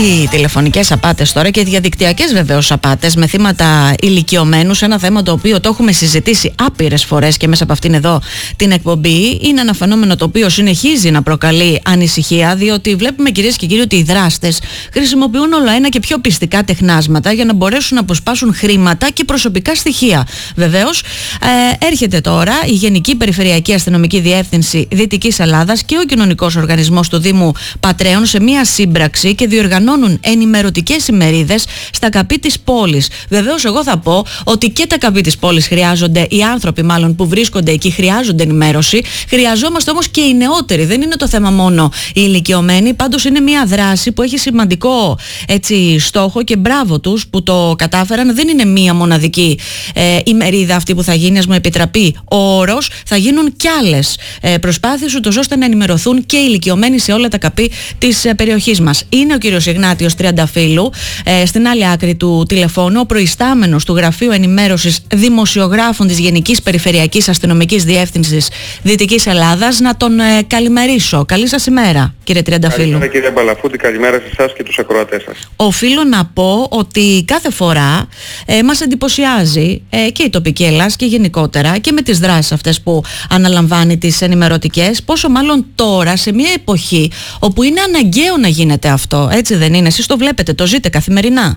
Οι τηλεφωνικές απάτες τώρα και οι διαδικτυακές βεβαίως απάτες με θύματα ηλικιωμένους, ένα θέμα το οποίο το έχουμε συζητήσει άπειρες φορές και μέσα από αυτήν εδώ την εκπομπή, είναι ένα φαινόμενο το οποίο συνεχίζει να προκαλεί ανησυχία, διότι βλέπουμε, κυρίες και κύριοι, ότι οι δράστες χρησιμοποιούν όλο ένα και πιο πιστικά τεχνάσματα για να μπορέσουν να αποσπάσουν χρήματα και προσωπικά στοιχεία. Βεβαίως, έρχεται τώρα η Γενική Περιφερειακή Αστυνομική Διεύθυνση Δυτικής Ελλάδας και ο Κοινωνικός Οργανισμός του Δήμου Πατρέων σε μία σύμπραξη και διοργανώνουν ενημερωτικές ημερίδες στα καπί της πόλης. Βεβαίως, εγώ θα πω ότι και τα καπί της πόλης χρειάζονται, οι άνθρωποι μάλλον που βρίσκονται εκεί χρειάζονται ενημέρωση. Χρειαζόμαστε όμως και οι νεότεροι. Δεν είναι το θέμα μόνο οι ηλικιωμένοι. Πάντως, είναι μια δράση που έχει σημαντικό στόχο και μπράβο τους που το κατάφεραν. Δεν είναι μία μοναδική ημερίδα αυτή που θα γίνει, ας μου επιτραπεί ο όρος. Θα γίνουν κι άλλες προσπάθειες ούτως ώστε να ενημερωθούν και οι ηλικιωμένοι σε όλα τα καπί της περιοχής μας. Είναι ο κύριος Ιγνάτιος Τριανταφύλου, στην άλλη άκρη του τηλεφώνου, ο προϊστάμενος του Γραφείου Ενημέρωσης Δημοσιογράφων της Γενικής Περιφερειακής Αστυνομικής Διεύθυνσης Δυτικής Ελλάδας. Να τον καλημερίσω. Καλή σας ημέρα, κύριε Τριανταφύλου. Καλημέρα, κύριε Μπαλαφούτη, καλημέρα σε εσάς και τους ακροατές σας. Οφείλω να πω ότι κάθε φορά μας εντυπωσιάζει και η τοπική Ελλάς και γενικότερα και με τις δράσεις αυτές που αναλαμβάνει τις ενημερωτικές, πόσο μάλλον τώρα σε μια εποχή όπου είναι αναγκαίο να γίνεται αυτό, έτσι δεν είναι? Εσείς το βλέπετε, το ζείτε καθημερινά.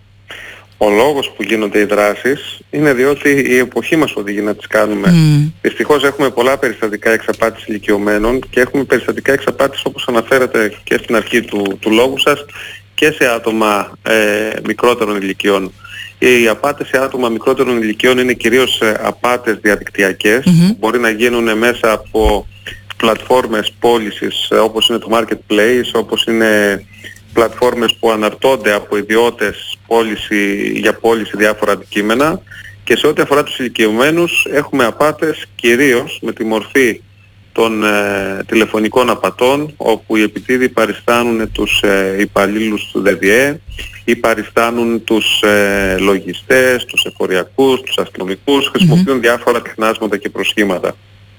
Ο λόγος που γίνονται οι δράσεις είναι διότι η εποχή μας οδηγεί να τις κάνουμε. Δυστυχώς έχουμε πολλά περιστατικά εξαπάτησης ηλικιωμένων και έχουμε περιστατικά εξαπάτησης, όπως αναφέρατε και στην αρχή του λόγου σας, και σε άτομα μικρότερων ηλικιών. Οι απάτες σε άτομα μικρότερων ηλικιών είναι κυρίως απάτες διαδικτυακές, που μπορεί να γίνουν μέσα από πλατφόρμες πώλησης όπως είναι το marketplace, όπως είναι πλατφόρμες που αναρτώνται από ιδιώτες για πώληση διάφορα αντικείμενα, και σε ό,τι αφορά τους ηλικιωμένους έχουμε απάτες κυρίως με τη μορφή των τηλεφωνικών απατών, όπου οι επιτίδοι παριστάνουν τους υπαλλήλους του ΔΔΕ ή παριστάνουν τους λογιστές, τους εφοριακούς, τους αστυνομικούς, χρησιμοποιούν διάφορα τεχνάσματα και προσχήματα.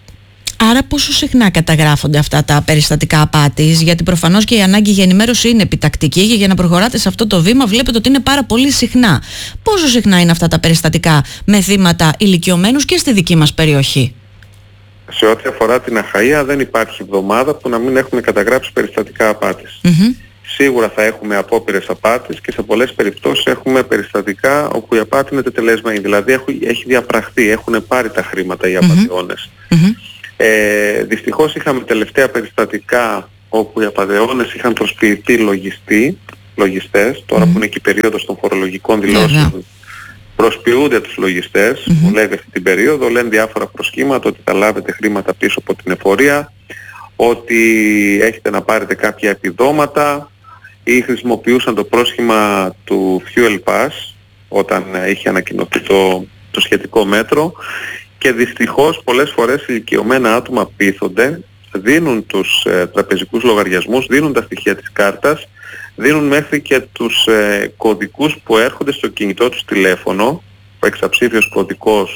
Άρα πόσο συχνά καταγράφονται αυτά τα περιστατικά απάτης? Γιατί προφανώς και η ανάγκη για ενημέρωση είναι επιτακτική και για να προχωράτε σε αυτό το βήμα βλέπετε ότι είναι πάρα πολύ συχνά. Πόσο συχνά είναι αυτά τα περιστατικά με θύματα ηλικιωμένους και στη δική μας περιοχή? Σε ό,τι αφορά την Αχαΐα δεν υπάρχει εβδομάδα που να μην έχουμε καταγράψει περιστατικά απάτης. Σίγουρα θα έχουμε απόπειρες απάτης και σε πολλές περιπτώσεις έχουμε περιστατικά όπου η απάτη είναι τετελεσμένη. Δηλαδή έχει διαπραχθεί, έχουν πάρει τα χρήματα οι απατεώνες. Δυστυχώς είχαμε τελευταία περιστατικά όπου οι απατεώνες είχαν προσποιηθεί λογιστές, τώρα που είναι και η περίοδος των φορολογικών δηλώσεων. Προσποιούνται τους λογιστές, δουλεύει αυτή την περίοδο, λένε διάφορα προσχήματα ότι θα λάβετε χρήματα πίσω από την εφορία, ότι έχετε να πάρετε κάποια επιδόματα, ή χρησιμοποιούσαν το πρόσχημα του Fuel Pass όταν είχε ανακοινωθεί το σχετικό μέτρο, και δυστυχώς πολλές φορές ηλικιωμένα άτομα πείθονται, δίνουν τους τραπεζικούς λογαριασμούς, δίνουν τα στοιχεία της κάρτας, δίνουν μέχρι και τους κωδικούς που έρχονται στο κινητό τους τηλέφωνο, ο εξαψήφιος κωδικός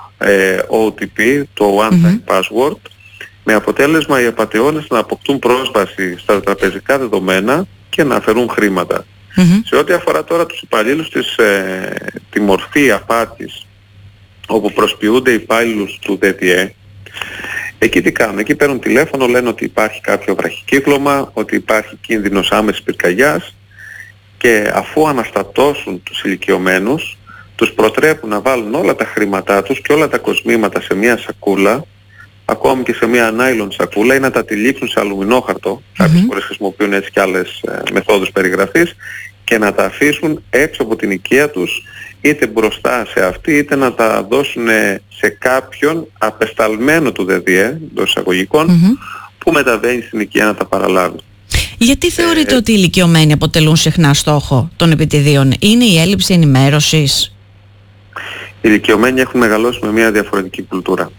OTP, το One Time Password, με αποτέλεσμα οι απατεώνες να αποκτούν πρόσβαση στα τραπεζικά δεδομένα και να αφαιρούν χρήματα. Σε ό,τι αφορά τώρα τους υπαλλήλους τη μορφή απάτης, όπου προσποιούνται υπάλληλους του ΔΔΕ, εκεί τι κάνουν? Εκεί παίρνουν τηλέφωνο, λένε ότι υπάρχει κάποιο βραχικύκλωμα, ότι υπάρχει κίνδυνος άμεσης πυρκαγιάς, και αφού αναστατώσουν τους ηλικιωμένους, τους προτρέπουν να βάλουν όλα τα χρήματά τους και όλα τα κοσμήματα σε μια σακούλα, ακόμη και σε μια νάιλον σακούλα, ή να τα τυλίξουν σε αλουμινόχαρτο, κάποιες φορές χρησιμοποιούν έτσι και άλλες μεθόδους περιγραφής, και να τα αφήσουν έξω από την οικία τους, είτε μπροστά σε αυτή, είτε να τα δώσουν σε κάποιον απεσταλμένο του ΔΔΕ, εντός εισαγωγικών, που μεταβαίνει στην οικία να τα παραλάβει. Γιατί θεωρείτε ότι οι ηλικιωμένοι αποτελούν συχνά στόχο των επιτιδίων? Είναι η έλλειψη ενημέρωσης? Οι ηλικιωμένοι έχουν μεγαλώσει με μια διαφορετική κουλτούρα.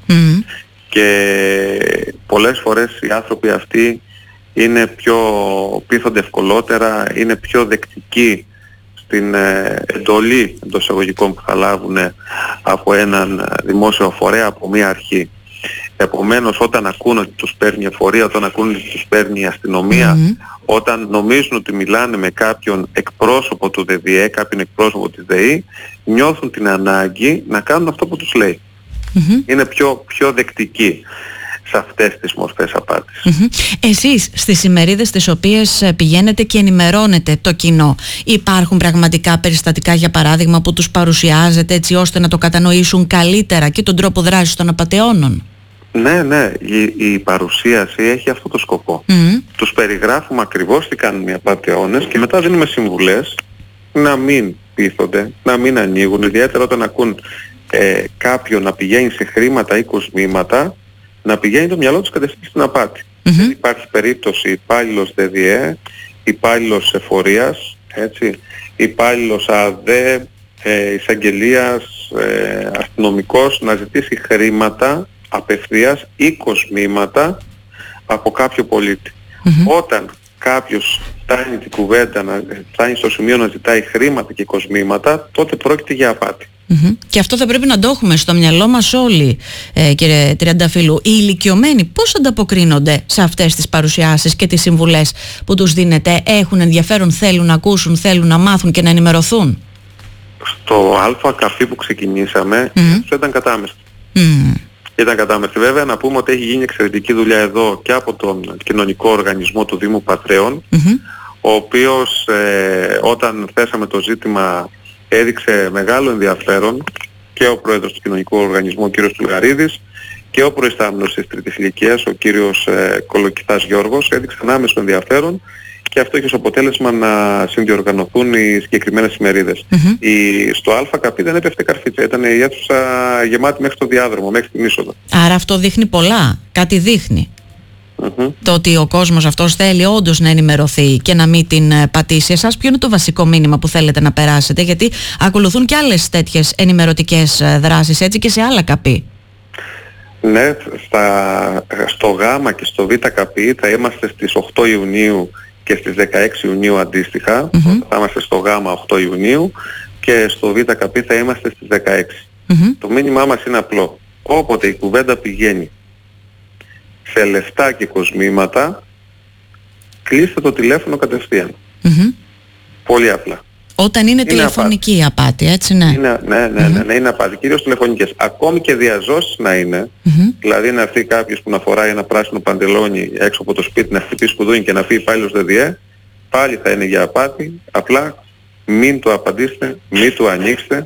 Και πολλές φορές οι άνθρωποι αυτοί πείθονται ευκολότερα, είναι πιο δεκτικοί στην εντολή εντός εισαγωγικών που θα λάβουν από έναν δημόσιο φορέα, από μια αρχή. Επομένως, όταν ακούν ότι τους παίρνει η εφορία, όταν ακούν ότι τους παίρνει η αστυνομία, όταν νομίζουν ότι μιλάνε με κάποιον εκπρόσωπο του ΔΔΕ, κάποιον εκπρόσωπο της ΔΕΗ, νιώθουν την ανάγκη να κάνουν αυτό που τους λέει. Είναι πιο δεκτικοί σε αυτές τις μορφές απάτης. Εσείς στις ημερίδες τις οποίες πηγαίνετε και ενημερώνετε το κοινό, υπάρχουν πραγματικά περιστατικά, για παράδειγμα, που τους παρουσιάζετε έτσι ώστε να το κατανοήσουν καλύτερα και τον τρόπο δράσης των απατεώνων? Ναι, η παρουσίαση έχει αυτό το σκοπό. Τους περιγράφουμε ακριβώς τι κάνουν οι απατεώνες και μετά δίνουμε συμβουλές να μην πείθονται, να μην ανοίγουν, ιδιαίτερα όταν ακούν κάποιον να πηγαίνει σε χρήματα ή κοσμήματα, να πηγαίνει το μυαλό τους κατευθείαν στην απάτη. Δεν υπάρχει περίπτωση υπάλληλος ΔΔΕ, υπάλληλος εφορίας, έτσι, υπάλληλος ΑΔΕ, εισαγγελίας, αστυνομικός να ζητήσει χρήματα απευθείας ή κοσμήματα από κάποιο πολίτη. Όταν κάποιος φτάνει την κουβέντα, φτάνει στο σημείο να ζητάει χρήματα και κοσμήματα, τότε πρόκειται για απάτη. Και αυτό θα πρέπει να το έχουμε στο μυαλό μας όλοι, κύριε Τριανταφύλου. Οι ηλικιωμένοι πώς ανταποκρίνονται σε αυτές τις παρουσιάσεις και τις συμβουλές που τους δίνετε? Έχουν ενδιαφέρον, θέλουν να ακούσουν, θέλουν να μάθουν και να ενημερωθούν? Στο ΑΚΑΠ που ξεκινήσαμε, αυτό ήταν κατάμεστη. Ήταν κατάμεστη. Βέβαια, να πούμε ότι έχει γίνει εξαιρετική δουλειά εδώ και από τον κοινωνικό οργανισμό του Δήμου Πατρέων, ο οποίος όταν θέσαμε το ζήτημα έδειξε μεγάλο ενδιαφέρον, και ο πρόεδρος του κοινωνικού οργανισμού, ο κύριος Τουλγαρίδης, και ο προϊστάμενος της τρίτης ηλικίας, ο κύριος Κολοκυθάς Γιώργος, έδειξαν άμεσο ενδιαφέρον και αυτό έχει ως αποτέλεσμα να συνδιοργανωθούν οι συγκεκριμένες ημερίδες. Στο ΑΚΑΠ δεν έπεφτε καρφίτσα, ήταν η αίθουσα γεμάτη μέχρι το διάδρομο, μέχρι την είσοδο. Άρα αυτό δείχνει πολλά, κάτι δείχνει. Το ότι ο κόσμος αυτός θέλει όντως να ενημερωθεί και να μην την πατήσει. Εσάς ποιο είναι το βασικό μήνυμα που θέλετε να περάσετε? Γιατί ακολουθούν και άλλες τέτοιες ενημερωτικές δράσεις, έτσι, και σε άλλα ΚΑΠΗ. Ναι, στο Γ και στο Β ΚΑΠΗ θα είμαστε στις 8 Ιουνίου και στις 16 Ιουνίου αντίστοιχα. Θα είμαστε στο Γ 8 Ιουνίου και στο Β ΚΑΠΗ θα είμαστε στις 16. Το μήνυμά μας είναι απλό. Όποτε η κουβέντα πηγαίνει σε λεφτά και κοσμήματα, κλείστε το τηλέφωνο κατευθείαν. Πολύ απλά. Όταν είναι τηλεφωνική απάτη, έτσι, ναι. Ναι, είναι απάτη. Κυρίως τηλεφωνικές. Ακόμη και διαζώσεις να είναι, δηλαδή να έρθει κάποιος που να φοράει ένα πράσινο παντελόνι έξω από το σπίτι, να χτυπήσει κουδούνι και να πει υπάλληλος ΔΔΕ, πάλι θα είναι για απάτη. Απλά μην το απαντήσετε, μην το ανοίξετε,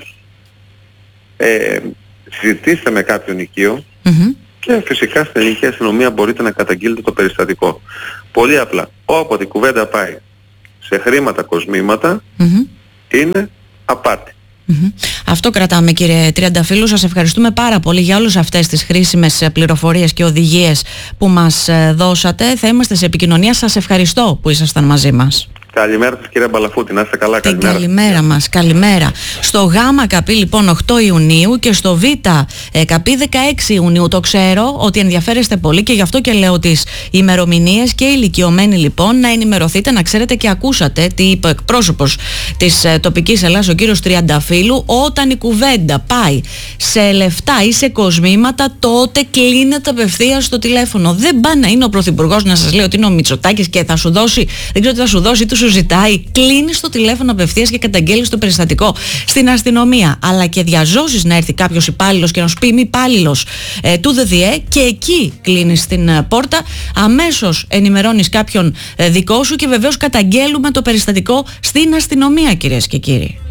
συζητήστε με κάποιον οικείο, και φυσικά στην ελληνική αστυνομία μπορείτε να καταγγείλετε το περιστατικό. Πολύ απλά. Όποτε η κουβέντα πάει σε χρήματα, κοσμήματα, είναι απάτη. Αυτό κρατάμε, κύριε Τριανταφύλου. Σας ευχαριστούμε πάρα πολύ για όλες αυτές τις χρήσιμες πληροφορίες και οδηγίες που μας δώσατε. Θα είμαστε σε επικοινωνία. Σας ευχαριστώ που ήσασταν μαζί μας. Καλημέρα σας, κύριε Μπαλαφούτη, να είστε καλά. Καλημέρα μας, καλημέρα. Στο Γ ΚΑΠΗ λοιπόν 8 Ιουνίου και στο Β ΚΑΠΗ 16 Ιουνίου. Το ξέρω ότι ενδιαφέρεστε πολύ και γι' αυτό και λέω τις ημερομηνίες, και οι ηλικιωμένοι λοιπόν να ενημερωθείτε, να ξέρετε και ακούσατε τι είπε ο εκπρόσωπος της τοπικής Ελλάδας, ο κύριος Τριανταφύλου. Όταν η κουβέντα πάει σε λεφτά ή σε κοσμήματα, τότε κλείνεται απευθείας στο τηλέφωνο. Δεν πάει να είναι ο Πρωθυπουργός να σας λέει ότι είναι ο Μητσοτάκης και θα σου δώσει, δεν ξέρω τι θα σου δώσει, σου ζητάει. Κλείνεις το τηλέφωνο απευθείας και καταγγέλεις το περιστατικό στην αστυνομία. Αλλά και διαζώσεις να έρθει κάποιος υπάλληλος και να σου πει είμαι υπάλληλος του ΔΔΕ, και εκεί κλείνεις την πόρτα, αμέσως ενημερώνεις κάποιον δικό σου και βεβαίως καταγγέλουμε το περιστατικό στην αστυνομία, κυρίες και κύριοι.